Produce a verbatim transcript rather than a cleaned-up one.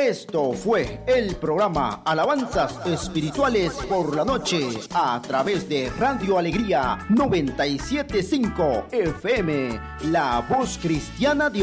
Esto fue el programa Alabanzas Espirituales por la Noche a través de Radio Alegría noventa y siete punto cinco F M, La Voz Cristiana de